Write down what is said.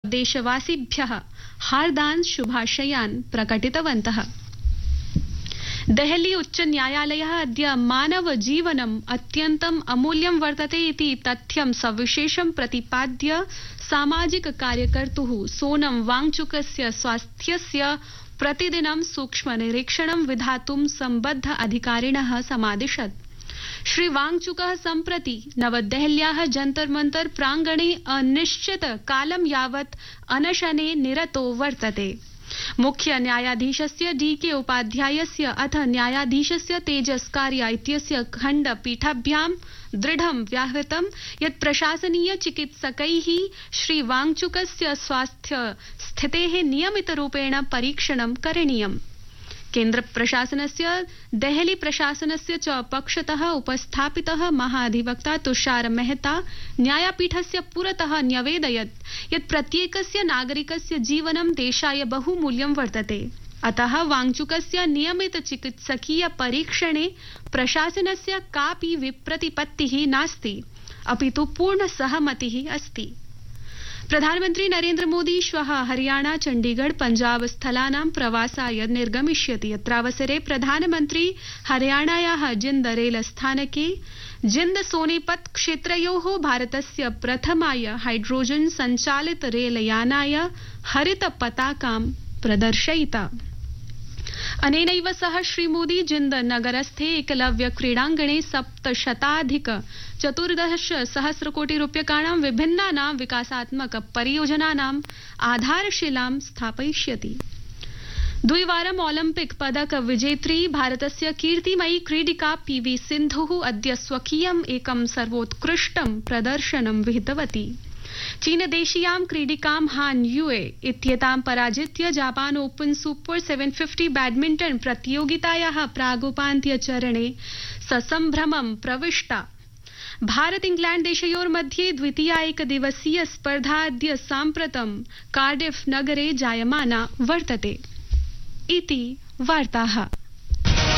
देशवासिभ्यः हार्दान् शुभाशयान् प्रकटितवन्तः। देहली उच्च न्यायालयः अद्य मानव जीवनम् अत्यन्तम् अमूल्यं वर्तते इति तथ्यं सविशेषं प्रतिपाद्य सामाजिक कार्यकर्तुः सोनम वांगचुकस्य स्वास्थ्यस्य प्रतिदिनं सूक्ष्म निरीक्षणं विधातुं सम्बद्ध अधिकारिणः समादिशत्। श्री वांगचुकः सम्प्रति नवदेहल्याः जंतर मंतर प्रांगणे अनिश्चित कालं यावत् अनशने निरतो वर्तते। मुख्य न्यायाधीशस्य डीके उपाध्यायस्य अथ न्यायाधीशस्य तेजस्कार्या इत्यस्य खण्डपीठाभ्यां दृढं व्याहृतं यत् प्रशासनीय चिकित्सकैः श्री वांगचुकस्य स्वास्थ्य स्थितेः नियमितरूपेण परीक्षणं करणीयम्। केन्द्र प्रशासनस्य देहली प्रशासनस्य च पक्षतः उपस्थापितः महाधिवक्ता तुषार मेहता न्यायपीठस्य पुरतः न्यवेदयत् यत् प्रत्येकस्य नागरिकस्य जीवनं देशाय बहुमूल्यं वर्तते। अतः वांगचुकस्य नियमित चिकित्सकीय परीक्षणे प्रशासनस्य कापि विप्रतिपत्तिः नास्ति, अपितु पूर्ण सहमतिः अस्ति। प्रधानमन्त्री नरेन्द्र मोदी श्वः हरियाणा चण्डीगढ़ पंजाब स्थलानां प्रवासाय निर्गमिष्यति। अत्रावसरे प्रधानमन्त्री हरियाणायाः जिंद रेल स्थानके जिंद सोनेपत क्षेत्रयोः भारतस्य प्रथमाय हाइड्रोजन सञ्चालित रेलयानाय हरित पताकां प्रदर्शयिता। अनेनैव सह श्रीमोदी जिंद नगरस्थे एकलव्य क्रीडाङ्गणे 714 कोटि रूप्यकाणां विभिन्नानां विकासात्मक परियोजनानाम् आधारशिलां स्थापयिष्यति। द्विवारम् ओलम्पिक पदक विजेत्री भारतस्य कीर्तिमयी क्रीडिका पीवी सिन्धुः अद्य स्वकीयम् एकं सर्वोत्कृष्टं प्रदर्शनं विहितवती। चीनदेशीयां क्रीडिकां हान युए इत्येतां पराजित्य Japan open super 750 badminton प्रतियोगितायाः प्रागुपान्त्यचरणे ससम्भ्रमं प्रविष्टा। Bharata England देशयोर्मध्ये द्वितीया एकदिवसीय स्पर्धा अद्य साम्प्रतं कार्डिफ नगरे जायमाना वर्तते। इति वार्ताः।